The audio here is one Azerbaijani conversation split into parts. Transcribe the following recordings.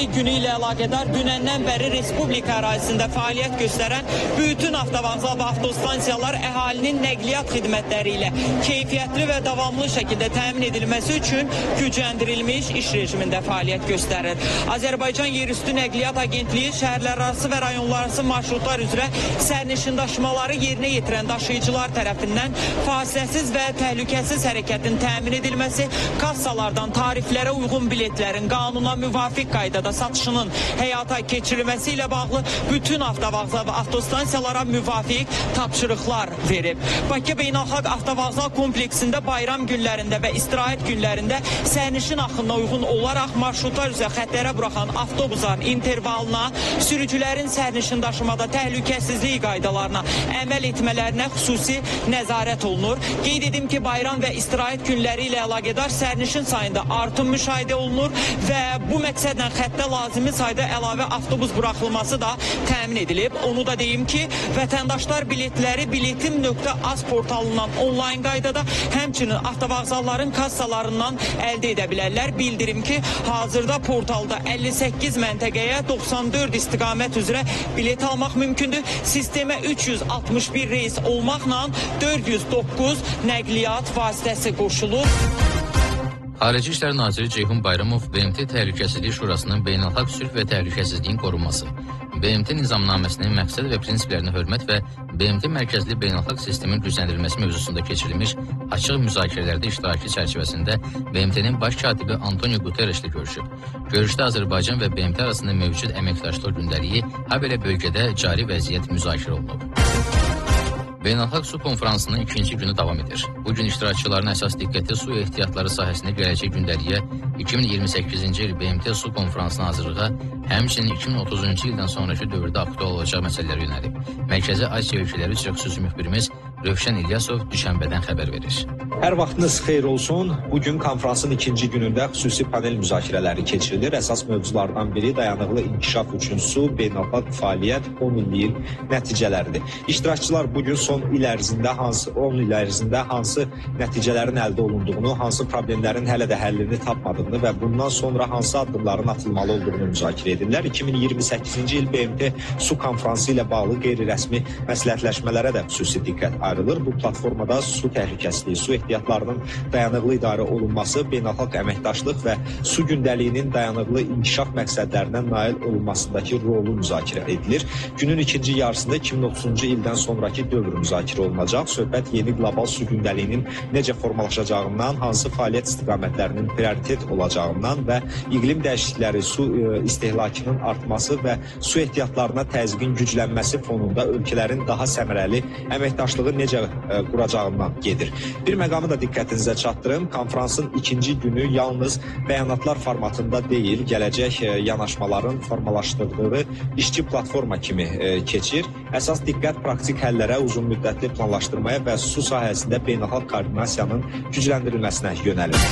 Günü ilə əlaqədar dünəndən bəri Respublika ərazisində fəaliyyət göstərən bütün avtovağzal və avtostansiyalar əhalinin nəqliyyat xidmətləri ilə keyfiyyətli və davamlı şəkildə təmin edilməsi üçün gücləndirilmiş iş rejimində fəaliyyət göstərir. Azərbaycan Yerüstü Nəqliyyat Agentliyi şəhərlərarası və rayonlararası marşrutlar üzrə sərnişin daşımaları yerinə yetirən daşıyıcılar tərəfindən fasiləsiz və təhlükəsiz hərəkətin təmin edilməsi, kassalardan tariflərə uyğun biletlərin qanuna müvafiq qaydada satışının həyata keçirilməsi ilə bağlı bütün avtovağzal və avtostansiyalara müvafiq tapşırıqlar verib. Bakı Beynəlxalq Avtovağzal kompleksində bayram günlərində və istirahət günlərində sərnişin axınına uyğun olaraq marşrutlar üzrə xətlərə buraxan avtobusların intervalına, sürücülərin sərnişin daşımada təhlükəsizlik qaydalarına əməl etmələrinə xüsusi nəzarət olunur. Qeyd edim ki, bayram və istirahət günləri ilə əlaqədar sərnişin sayında artım müşahidə olunur və bu məqsədlə xəttə lazımi sayda əlavə avtobus buraxılması da təmin edilib. Onu da deyim ki, vətəndaşlar biletləri biletim.az portalından onlayn qaydada, həmçinin avtovağzalların kassalarından əldə edə bilərlər. Bildirim ki, hazırda portalda 58 məntəqəyə 94 istiqamət üzrə bilet almaq mümkündür. Sistemə 361 reys olmaqla 409 nəqliyyat vasitəsi qoşulur. Xarici İşlər Naziri Ceyhun Bayramov BMT Təhlükəsizlik Şurasının beynəlxalq sülh və təhlükəsizliyin qorunması, BMT nizamnaməsinin məqsəd və prinsiplərinə hörmət və BMT mərkəzli beynəlxalq sistemin gücləndirilməsi mövzusunda keçirilmiş açıq müzakirələrdə iştirakı çərçivəsində BMT-nin baş katibi Antonio Guterres ilə görüşüb. Görüşdə Azərbaycan və BMT arasında mövcud əməkdaşlıq gündəliyi, habelə bölgədə cari vəziyyət müzakirə olunub. Beynəlxalq su konferansının ikinci günü davam edir. Bugün iştirakçıların əsas diqqəti su ehtiyatları sahəsində gələcək gündəliyə 2028-ci il BMT su konferansına hazırlığa, həmçinin 2030-cu ildən sonraki dövrdə aktual olacaq məsələlərə yönəlib. Mərkəzi Asiya ölkələri üzrə xüsusi müxbirimiz Rövşən İlyasov Düşənbədən xəbər verir. Hər vaxtınız xeyir olsun. Bugün konferansın ikinci günündə xüsusi panel müzakirələri keçirilir. Əsas mövzulardan biri dayanıqlı inkişaf üçün su, beynəlxalq fəaliyyət, 10 illiyin nəticələridir. İştirakçılar bugün son il ərzində 10 il ərzində hansı nəticələrin əldə olunduğunu, hansı problemlərin hələ də həllini tapmadığını və bundan sonra hansı addımların atılmalı olduğunu müzakirə edirlər. 2028-ci il BMT su konferansı ilə bağlı qeyri-rəsmi məsləhətləşmələrə də xüsusi diqqət ayrılır. Bu platformada su təhlükəsizliyi, su ehtiyatlarının dayanıqlı idarə olunması, beynəlxalq əməkdaşlıq və su gündəliyinin dayanıqlı inkişaf məqsədlərinə nail olunmasındakı rolu müzakirə edilir. Günün ikinci yarısında 2030-cu ildən sonraki dövr müzakirə olunacaq. Söhbət yeni qlobal su gündəliyinin necə formalaşacağından, hansı fəaliyyət istiqamətlərinin prioritet olacağından və iqlim dəyişiklikləri, su istehlakının artması və su ehtiyatlarına təzyiqin güclənməsi fonunda ölkələrin daha səmərəli əməkdaşlığı necə quracağından gedir. Bir məqamı da diqqətinizə çatdırım. Konferansın ikinci günü yalnız bəyanatlar formatında deyil, gələcək yanaşmaların formalaşdırdığı işçi platforma kimi keçir. Əsas diqqət praktik həllərə, uzun müddətli planlaşdırmaya və su sahəsində beynəlxalq koordinasiyanın gücləndirilməsinə yönəlir.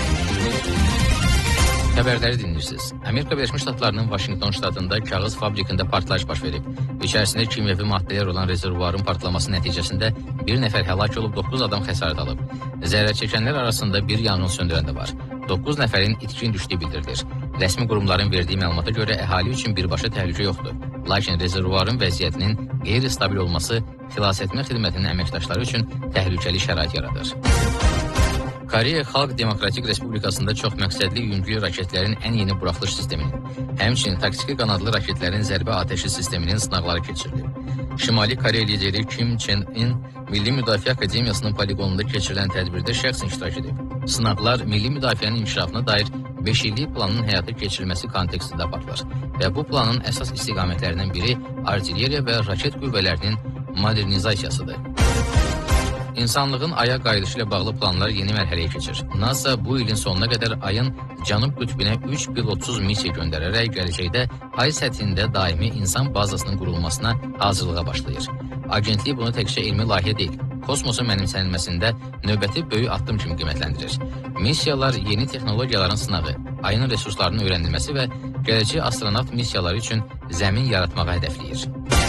Xəbərləri dinləyirsiniz. Amerika Birləşmiş Ştatlarının Vaşinqton ştatında kağız fabrikində partlayış baş verib. İçərisində kimyəvi maddələr olan rezervuarın partlaması nəticəsində bir nəfər həlak olub, 9 adam xəsarət alıb. Zərər çəkənlər arasında bir yanğın söndürən də var. 9 nəfərin itkin düşdüyü bildirilir. Rəsmi qurumların verdiyi məlumata görə əhali üçün birbaşa təhlükə yoxdur. Lakin rezervuarın vəziyyətinin qeyri-stabil olması xilasetmə xidmətinin əməkdaşları üçün təhlükəli şərait yaradır. Koreya Xalq Demokratik Respublikasında çox məqsədli yüngül raketlərin ən yeni buraxılış sisteminin, həmçinin taktiki qanadlı raketlərin zərbə atəşi sisteminin sınaqları keçirilib. Şimali Koreya lideri Kim Chen-in Milli Müdafiə Akademiyasının poligonunda keçirilən tədbirdə şəxsən iştirak edib. Sınaqlar milli müdafiənin inkişafına dair 5 illik planın həyata keçirilməsi kontekstində aparılır və bu planın əsas istiqamətlərindən biri artilleriya və raket qüvvələrinin modernizasiyasıdır. İnsanlığın aya qayıdışı ilə bağlı planlar yeni mərhələyə keçir. NASA bu ilin sonuna qədər ayın cənub qütbünə 3 pilotsuz missiya göndərərək gələcəkdə ay səthində daimi insan bazasının qurulmasına hazırlığa başlayır. Agentlik bunu təkcə elmi layihə deyil, kosmosun mənimsənilməsində növbəti böyük addım kimi qiymətləndirir. Missiyalar yeni texnologiyaların sınağı, ayın resurslarının öyrənilməsi və gələcək astronavt missiyaları üçün zəmin yaratmağa hədəfləyir.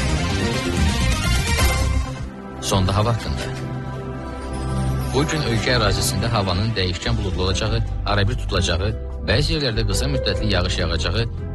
Sonda hava haqqında. Bugün ölkə ərazisində havanın dəyişkən buludlu olacağı, arabir tutulacağı, bəzi yerlərdə qısa müddətli yağış yağacağı,